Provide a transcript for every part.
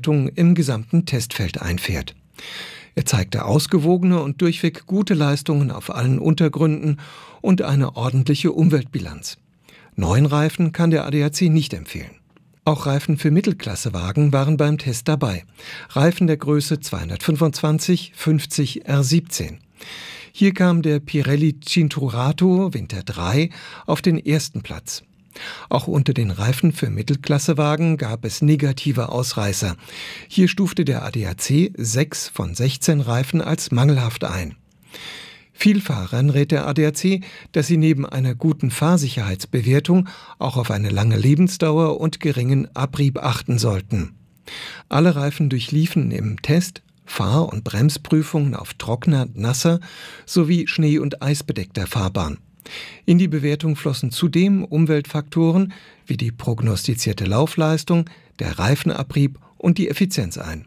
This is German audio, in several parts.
Wertung im gesamten Testfeld einfährt. Er zeigte ausgewogene und durchweg gute Leistungen auf allen Untergründen und eine ordentliche Umweltbilanz. Neuen Reifen kann der ADAC nicht empfehlen. Auch Reifen für Mittelklassewagen waren beim Test dabei. Reifen der Größe 225/50 R17. Hier kam der Pirelli Cinturato Winter 3 auf den ersten Platz. Auch unter den Reifen für Mittelklassewagen gab es negative Ausreißer. Hier stufte der ADAC 6 von 16 Reifen als mangelhaft ein. Vielfahrern rät der ADAC, dass sie neben einer guten Fahrsicherheitsbewertung auch auf eine lange Lebensdauer und geringen Abrieb achten sollten. Alle Reifen durchliefen im Test Fahr- und Bremsprüfungen auf trockener, nasser sowie Schnee- und eisbedeckter Fahrbahn. In die Bewertung flossen zudem Umweltfaktoren wie die prognostizierte Laufleistung, der Reifenabrieb und die Effizienz ein.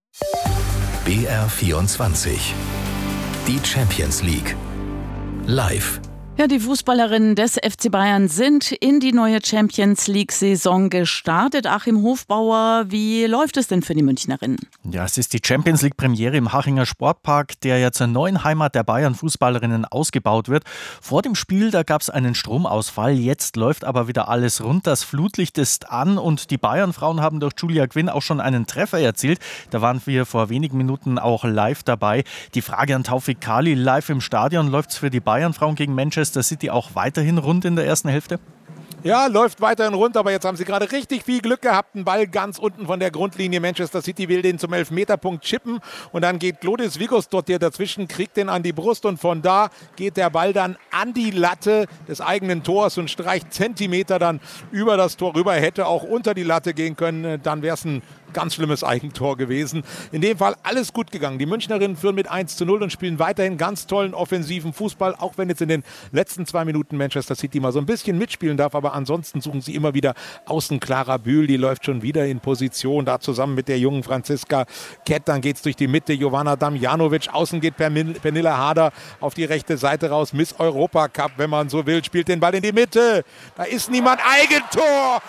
BR24 Die Champions League live. Ja, die Fußballerinnen des FC Bayern sind in die neue Champions-League-Saison gestartet. Achim Hofbauer, wie läuft es denn für die Münchnerinnen? Ja, es ist die Champions-League-Premiere im Hachinger Sportpark, der ja zur neuen Heimat der Bayern-Fußballerinnen ausgebaut wird. Vor dem Spiel, da gab es einen Stromausfall. Jetzt läuft aber wieder alles rund. Das Flutlicht ist an und die Bayern-Frauen haben durch Julia Quinn auch schon einen Treffer erzielt. Da waren wir vor wenigen Minuten auch live dabei. Die Frage an Taufik Kali, live im Stadion, läuft es für die Bayern-Frauen gegen Manchester City auch weiterhin rund in der ersten Hälfte? Ja, läuft weiterhin rund, aber jetzt haben sie gerade richtig viel Glück gehabt. Ein Ball ganz unten von der Grundlinie. Manchester City will den zum Elfmeterpunkt chippen und dann geht Glodis Vigos dort hier dazwischen, kriegt den an die Brust und von da geht der Ball dann an die Latte des eigenen Tors und streicht Zentimeter dann über das Tor rüber. Hätte auch unter die Latte gehen können, dann wäre es ein ganz schlimmes Eigentor gewesen. In dem Fall alles gut gegangen. Die Münchnerinnen führen mit 1:0 und spielen weiterhin ganz tollen offensiven Fußball, auch wenn jetzt in den letzten 2 Minuten Manchester City mal so ein bisschen mitspielen darf, aber ansonsten suchen sie immer wieder außen. Clara Bühl, die läuft schon wieder in Position, da zusammen mit der jungen Franziska Kett, dann geht's durch die Mitte, Jovana Damjanovic, außen geht Pernilla Harder auf die rechte Seite raus, Miss Europa Cup, wenn man so will, spielt den Ball in die Mitte, da ist niemand, Eigentor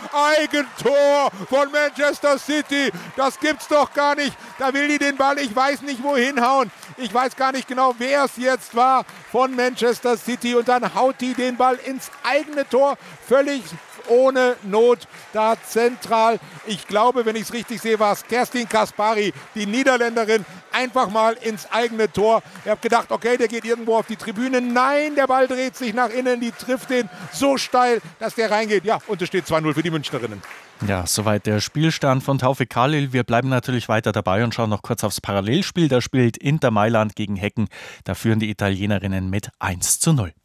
von Manchester City, das gibt's doch gar nicht. Da will die den Ball, ich weiß nicht wohin hauen. Ich weiß gar nicht genau, wer es jetzt war von Manchester City. Und dann haut die den Ball ins eigene Tor. Völlig ohne Not da zentral. Ich glaube, wenn ich es richtig sehe, war es Kerstin Kaspari, die Niederländerin, einfach mal ins eigene Tor. Ich habe gedacht, okay, der geht irgendwo auf die Tribüne. Nein, der Ball dreht sich nach innen. Die trifft den so steil, dass der reingeht. Ja, und es steht 2:0 für die Münchnerinnen. Ja, soweit der Spielstand von Taufik Khalil. Wir bleiben natürlich weiter dabei und schauen noch kurz aufs Parallelspiel. Da spielt Inter Mailand gegen Hecken. Da führen die Italienerinnen mit 1:0.